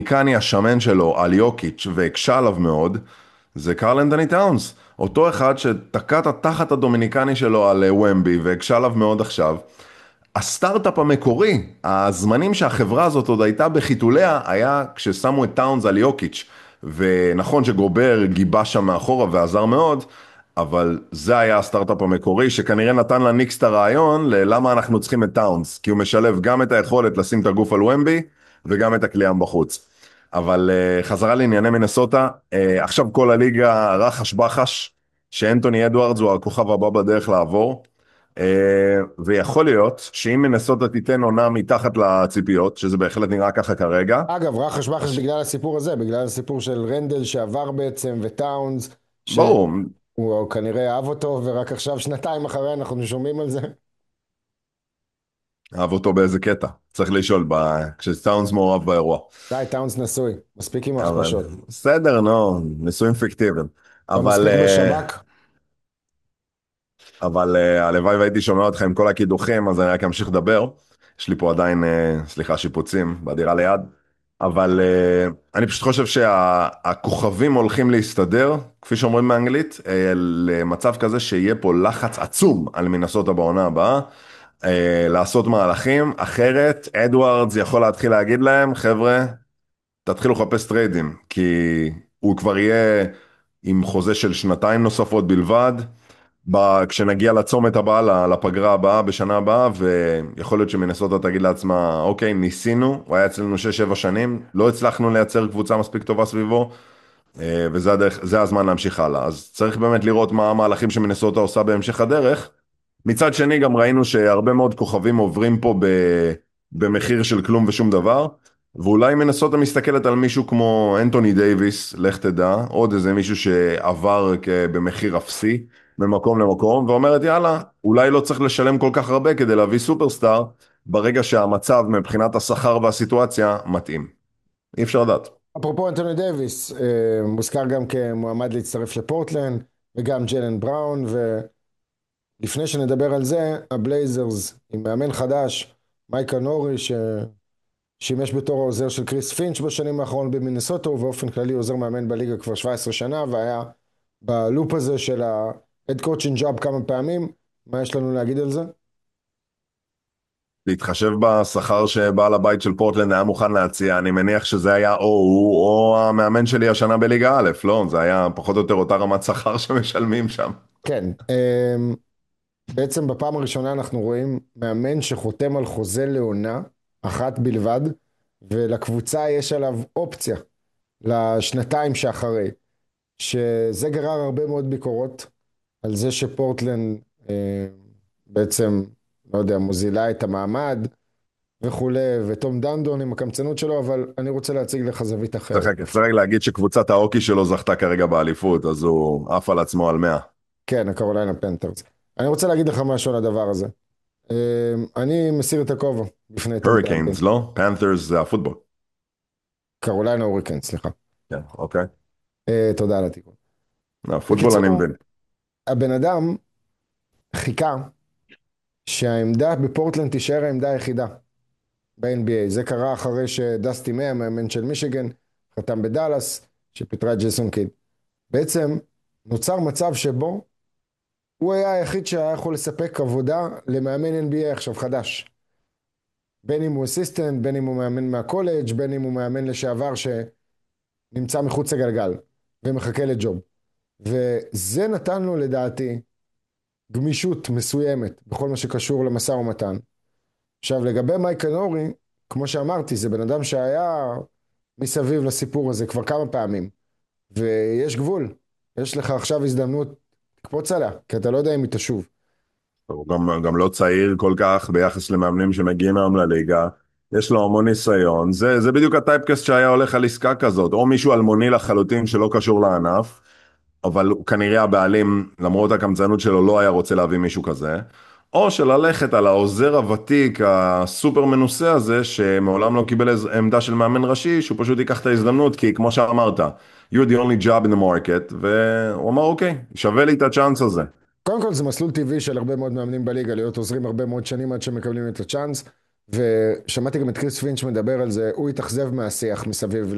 הדומיניקני השמן שלו על יוקיץ' והקשה עליו מאוד, זה קרל אנתוני טאונס. אותו אחד שתקע תחת הדומיניקני שלו על ומבי והקשה עליו מאוד עכשיו. הסטארט-אפ המקורי, הזמנים שהחברה הזאת עוד הייתה בחיתוליה, היה כששמו את טאונס על יוקיץ'. ונכון שגובר גיבה שם מאחורה ועזר מאוד, אבל זה היה הסטארט-אפ המקורי שכנראה נתן לניקס את הרעיון ללמה אנחנו צריכים את טאונס, כי הוא משלב גם את היכולת לשים את הגוף על ומבי וגם את הקליעה בחוץ. אבל חזרה לענייני מינסוטה, עכשיו כל הליגה רחש בחש שאנטוני אדוארדס הוא הכוכב הבא בדרך לעבור. ויכול להיות שאם מינסוטה תיתן עונה מתחת לציפיות, שזה בהחלט נראה ככה כרגע. אגב, רחש בחש בגלל הסיפור הזה, בגלל הסיפור של רנדל שעבר בעצם, וטאונס, ברור, שהוא כנראה אהב אותו, ורק עכשיו, שנתיים אחרי, אנחנו שומעים על זה. אהב אותו באיזה קטע, צריך לשאול, כשסטאונס מעורב באירוע. די, טאונס נשוי, מספיק עם אבל ההכפשות. בסדר, נו, ניסויים פיקטיביים. לא אבל, מספיק בשב"כ. הלוואי והייתי שומע אותך עם כל הקידוחים, אז אני רק אמשיך לדבר. יש לי פה עדיין, סליחה, שיפוצים בדירה ליד. אבל אני פשוט חושב שהכוכבים הולכים להסתדר, כפי שאומרים באנגלית, למצב כזה שיהיה פה לחץ עצום על מינסוטה בעונה הבאה, לעשות מהלכים, אחרת אדוארדס יכול להתחיל להגיד להם, חבר'ה, תתחילו לחפש טריידים, כי הוא כבר יהיה עם חוזה של שנתיים נוספות בלבד, כשנגיע לצומת הבאה, לפגרה הבאה, בשנה הבאה, ויכול להיות שמינסוטה תגיד לעצמה, אוקיי, ניסינו, הוא היה אצלנו 6-7 שנים, לא הצלחנו לייצר קבוצה מספיק טובה סביבו, וזה הדרך, זה הזמן להמשיך הלאה. אז צריך באמת לראות מה המהלכים שמינסוטה עושה בהמשך הדרך. מצד שני גם ראינו שהרבה מאוד כוכבים עוברים פה במחיר של כלום ושום דבר, ואולי מינסוטה מסתכלת על מישהו כמו אנטוני דייביס, לך תדע, עוד איזה מישהו שעבר במחיר אפסי, ממקום למקום, ואומרת יאללה, אולי לא צריך לשלם כל כך הרבה כדי להביא סופרסטאר, ברגע שהמצב מבחינת השכר והסיטואציה מתאים. אי אפשר לדעת. אפרופו אנטוני דייביס, מוזכר גם כמועמד להצטרף לפורטלנד, וגם ג'לן בראון, ולפני שנדבר על זה, הבלייזרס עם מאמן חדש, מייקה נורי, ששימש בתור העוזר של קריס פינץ' בשנים האחרונות במינסוטה, ובאופן כללי עוזר מאמן בליגה כבר 17 שנה, והיה בלופ הזה של ה-head coaching job כמה פעמים. מה יש לנו להגיד על זה? להתחשב בשכר שבעל הבית של פורטלנד היה מוכן להציע, אני מניח שזה היה או הוא או המאמן שלי השנה בליגה א', לא? זה היה פחות או יותר אותה רמת שכר שמשלמים שם. כן, בעצם בפעם הראשונה אנחנו רואים מאמן שחותם על חוזה לעונה אחת בלבד, ולקבוצה יש עליו אופציה לשנתיים שאחרי, שזה גרר הרבה מאוד ביקורות על זה שפורטלנד בעצם, לא יודע, מוזילה את המעמד וכולי, וטום דנדון עם הקמצנות שלו, אבל אני רוצה להציג לך זווית אחרת. צריך רק להגיד שקבוצת האוקי שלו זכתה כרגע באליפות, אז הוא עף על עצמו על 100. כן, הקרוליינה פנתרס. אני רוצה להגיד לך משהו על הדבר הזה. אני מסיר את הכובע בפני טום דנדון. הוריקינס, לא? פנתרס זה הפוטבול. קרוליינה הוריקנס, סליחה. כן, אוקיי. תודה על התיקון. הפוטבול אני בקיצור, מבין. הבן אדם חיכה שהעמדה בפורטלנד תישאר העמדה היחידה ב-NBA. זה קרה אחרי שדסטי מיי, המאמן של מישיגן, חתם בדאלאס, שפיטרה את ג'ייסון קיד. בעצם נוצר מצב שבו הוא היה היחיד שהיה יכול לספק עבודה למאמן NBA עכשיו חדש. בין אם הוא אסיסטנט, בין אם הוא מאמן מהקולג', בין אם הוא מאמן לשעבר שנמצא מחוץ לגלגל ומחכה לג'וב. וזה נתן לו לדעתי גמישות מסוימת בכל מה שקשור למשא ומתן. עכשיו לגבי מייקה נורי, כמו שאמרתי, זה בן אדם שהיה מסביב לסיפור הזה כבר כמה פעמים, ויש גבול. יש לך עכשיו הזדמנות, תקפוץ עליה, כי אתה לא יודע אם היא תשוב. הוא גם לא צעיר כל כך ביחס למאמנים שמגיעים היום לליגה. יש לו המון ניסיון. זה בדיוק הטייפקסט שהיה הולך על עסקה כזאת. או מישהו אלמוני לחלוטין שלא קשור לענף, אבל כנראה הבעלים, למרות הקמצנות שלו, לא היה רוצה להביא מישהו כזה. או שללכת על העוזר הוותיק, הסופר מנוסה הזה, שמעולם לא קיבל עמדה של מאמן ראשי, שהוא פשוט ייקח את ההזדמנות, כי כמו שאמרת, you're the only job in the market, והוא אמר, אוקיי, שווה לי את הצ'אנס הזה. קודם כל זה מסלול טבעי של הרבה מאוד מאמנים בליגה, להיות עוזרים הרבה מאוד שנים עד שמקבלים את הצ'אנס, ושמעתי גם את קריס פינץ' מדבר על זה, הוא התאכזב מהשיח מסביב